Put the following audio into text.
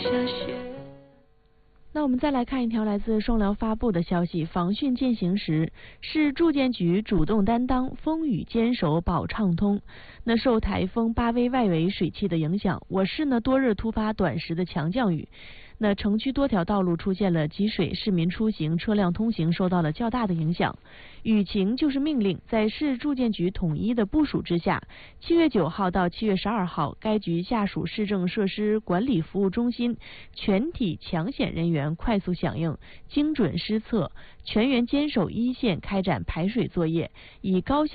那我们再来看一条来自双辽发布的消息，防汛践行时，市住建局主动担当，风雨坚守保畅通。那受台风巴威外围水汽的影响，我市呢多日突发短时的强降雨。那城区多条道路出现了积水，市民出行、车辆通行受到了较大的影响。雨情就是命令，在市住建局统一的部署之下，7月9号到7月12号，该局下属市政设施管理服务中心全体抢险人员快速响应，精准施测，全员坚守一线开展排水作业，以高效